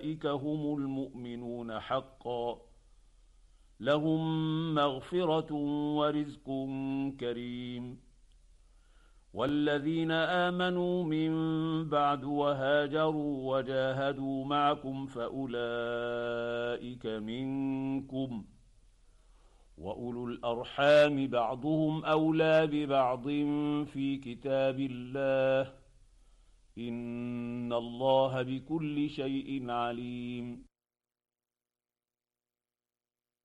أولئك هم المؤمنون حقا لهم مغفرة ورزق كريم. والذين آمنوا من بعد وهاجروا وجاهدوا معكم فأولئك منكم، وأولو الأرحام بعضهم أولى ببعض في كتاب الله إن الله بكل شيء عليم.